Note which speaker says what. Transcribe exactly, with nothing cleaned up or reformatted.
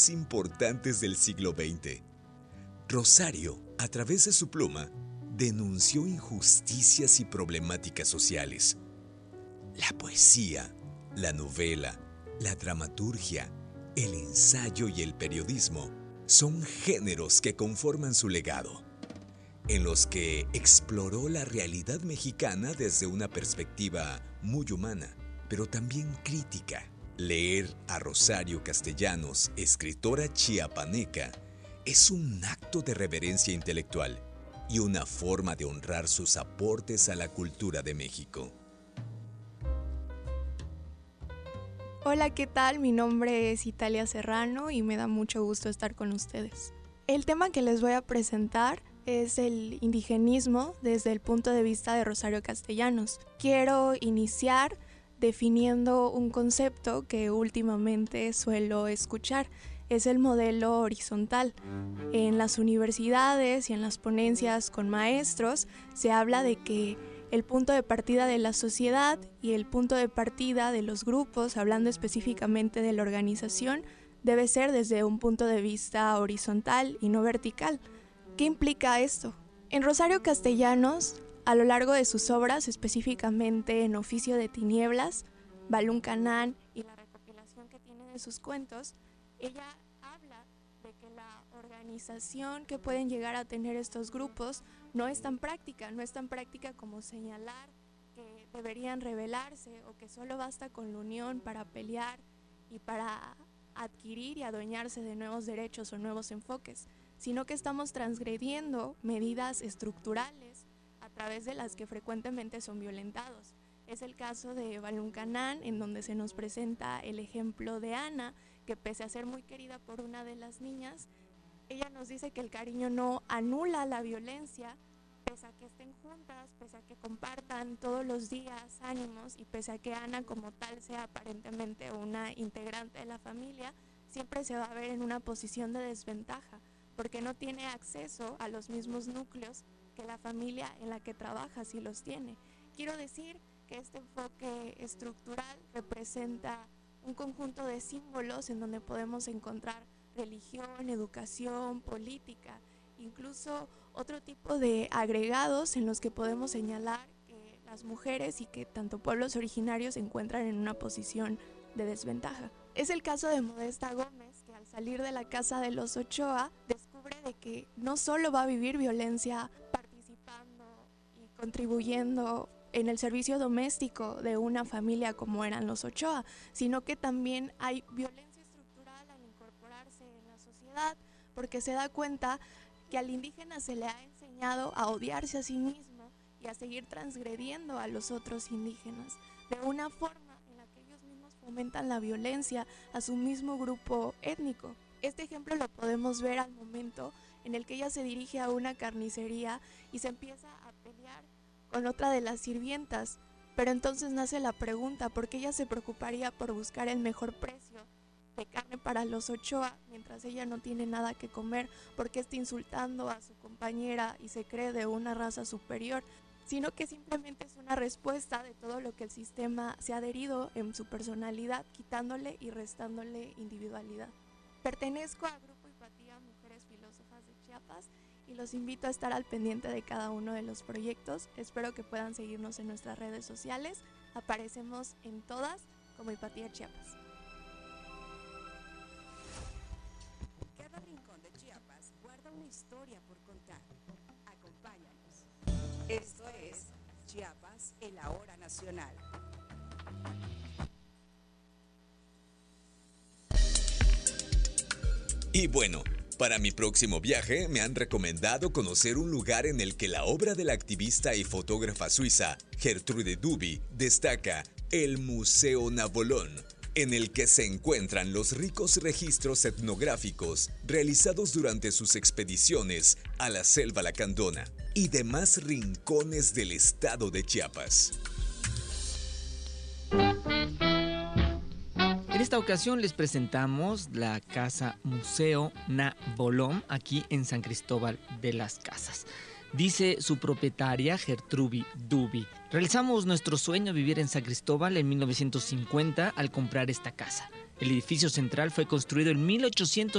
Speaker 1: más importantes del siglo veinte. Rosario, a través de su pluma, denunció injusticias y problemáticas sociales. La poesía, la novela, la dramaturgia, el ensayo y el periodismo son géneros que conforman su legado, en los que exploró la realidad mexicana desde una perspectiva muy humana, pero también crítica. Leer a Rosario Castellanos, escritora chiapaneca, es un acto de reverencia intelectual y una forma de honrar sus aportes a la cultura de México.
Speaker 2: Hola, ¿qué tal? Mi nombre es Italia Serrano y me da mucho gusto estar con ustedes. El tema que les voy a presentar es el indigenismo desde el punto de vista de Rosario Castellanos. Quiero iniciar definiendo un concepto que últimamente suelo escuchar. Es el modelo horizontal. En las universidades y en las ponencias con maestros se habla de que el punto de partida de la sociedad y el punto de partida de los grupos, hablando específicamente de la organización, debe ser desde un punto de vista horizontal y no vertical. ¿Qué implica esto? En Rosario Castellanos, a lo largo de sus obras, específicamente en Oficio de Tinieblas, Balún Canán y la recopilación que tiene de sus cuentos, ella habla de que la organización que pueden llegar a tener estos grupos no es tan práctica, no es tan práctica como señalar que deberían rebelarse o que solo basta con la unión para pelear y para adquirir y adueñarse de nuevos derechos o nuevos enfoques, sino que estamos transgrediendo medidas estructurales a través de las que frecuentemente son violentados. Es el caso de Balún Canán, en donde se nos presenta el ejemplo de Ana, que pese a ser muy querida por una de las niñas, ella nos dice que el cariño no anula la violencia, pese a que estén juntas, pese a que compartan todos los días ánimos y pese a que Ana como tal sea aparentemente una integrante de la familia, siempre se va a ver en una posición de desventaja, porque no tiene acceso a los mismos núcleos que la familia en la que trabaja sí los tiene. Quiero decir que este enfoque estructural representa un conjunto de símbolos en donde podemos encontrar religión, educación, política, incluso otro tipo de agregados en los que podemos señalar que las mujeres y que tanto pueblos originarios se encuentran en una posición de desventaja. Es el caso de Modesta Gómez, que al salir de la casa de los Ochoa descubre de que no solo va a vivir violencia participando y contribuyendo en el servicio doméstico de una familia como eran los Ochoa, sino que también hay violencia estructural al incorporarse en la sociedad, porque se da cuenta que al indígena se le ha enseñado a odiarse a sí mismo y a seguir transgrediendo a los otros indígenas, de una forma en la que ellos mismos fomentan la violencia a su mismo grupo étnico. Este ejemplo lo podemos ver al momento en el que ella se dirige a una carnicería y se empieza a pelear con otra de las sirvientas, pero entonces nace la pregunta, ¿por qué ella se preocuparía por buscar el mejor precio de carne para los Ochoa mientras ella no tiene nada que comer? ¿Por qué está insultando a su compañera y se cree de una raza superior? Sino que simplemente es una respuesta de todo lo que el sistema se ha adherido en su personalidad, quitándole y restándole individualidad. Pertenezco al Grupo Hipatía Mujeres Filósofas de Chiapas y los invito a estar al pendiente de cada uno de los proyectos. Espero que puedan seguirnos en nuestras redes sociales. Aparecemos en todas como Hipatía Chiapas.
Speaker 3: Cada rincón de Chiapas guarda una historia por contar. Acompáñanos. Esto es Chiapas, el Ahora Nacional.
Speaker 1: Y bueno, para mi próximo viaje me han recomendado conocer un lugar en el que la obra de la activista y fotógrafa suiza Gertrude Duby destaca, el Museo Nabolón, en el que se encuentran los ricos registros etnográficos realizados durante sus expediciones a la selva lacandona y demás rincones del estado de Chiapas.
Speaker 4: En esta ocasión les presentamos la Casa Museo Nabolón aquí en San Cristóbal de las Casas. Dice su propietaria Gertrude Duby: realizamos nuestro sueño vivir en San Cristóbal en mil novecientos cincuenta al comprar esta casa. El edificio central fue construido en mil ochocientos